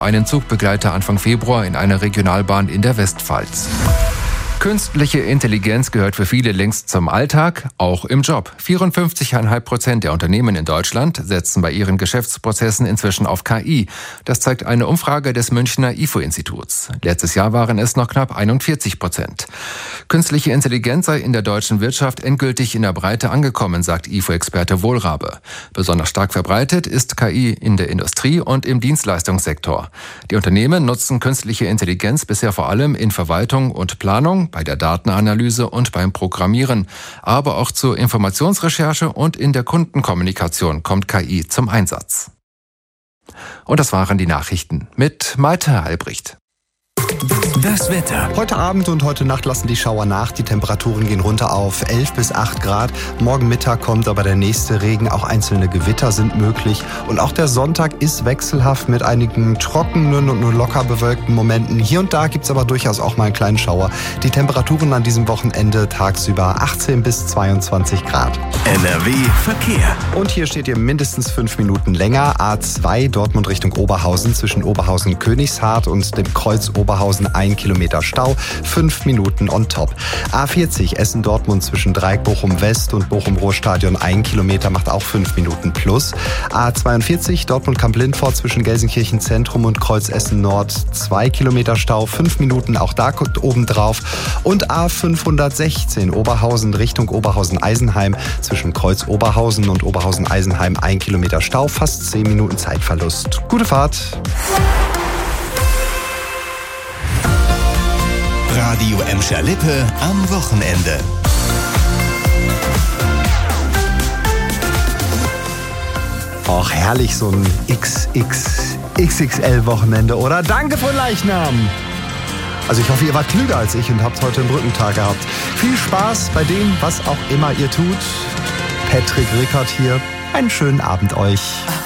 einen Zugbegleiter Anfang Februar in einer Regionalbahn in der Westpfalz. Künstliche Intelligenz gehört für viele längst zum Alltag, auch im Job. 54,5% der Unternehmen in Deutschland setzen bei ihren Geschäftsprozessen inzwischen auf KI. Das zeigt eine Umfrage des Münchner IFO-Instituts. Letztes Jahr waren es noch knapp 41%. Künstliche Intelligenz sei in der deutschen Wirtschaft endgültig in der Breite angekommen, sagt IFO-Experte Wohlrabe. Besonders stark verbreitet ist KI in der Industrie und im Dienstleistungssektor. Die Unternehmen nutzen künstliche Intelligenz bisher vor allem in Verwaltung und Planung, bei der Datenanalyse und beim Programmieren. Aber auch zur Informationsrecherche und in der Kundenkommunikation kommt KI zum Einsatz. Und das waren die Nachrichten mit Malte Albrecht. Das Wetter. Heute Abend und heute Nacht lassen die Schauer nach. Die Temperaturen gehen runter auf 11 bis 8 Grad. Morgen Mittag kommt aber der nächste Regen. Auch einzelne Gewitter sind möglich. Und auch der Sonntag ist wechselhaft mit einigen trockenen und nur locker bewölkten Momenten. Hier und da gibt es aber durchaus auch mal einen kleinen Schauer. Die Temperaturen an diesem Wochenende tagsüber 18 bis 22 Grad. NRW Verkehr. Und hier steht ihr mindestens 5 Minuten länger. A2 Dortmund Richtung Oberhausen zwischen Oberhausen Königshardt und dem Kreuz Oberhausen 1 Kilometer Stau, 5 Minuten on top. A40 Essen-Dortmund zwischen Dreieck Bochum-West und Bochum-Ruhrstadion 1 Kilometer macht auch 5 Minuten plus. A42 Dortmund-Kamp-Lindfort zwischen Gelsenkirchen Zentrum und Kreuz Essen-Nord 2 Kilometer Stau, 5 Minuten auch da oben drauf. Und A516 Oberhausen Richtung Oberhausen-Eisenheim zwischen Kreuz Oberhausen und Oberhausen-Eisenheim 1 Kilometer Stau, fast 10 Minuten Zeitverlust. Gute Fahrt! Radio Emscher-Lippe am Wochenende. Och, herrlich, so ein XXL-Wochenende, oder? Danke für Leichnam! Also ich hoffe, ihr wart klüger als ich und habt heute einen Brückentag gehabt. Viel Spaß bei dem, was auch immer ihr tut. Patrick Rickert hier. Einen schönen Abend euch.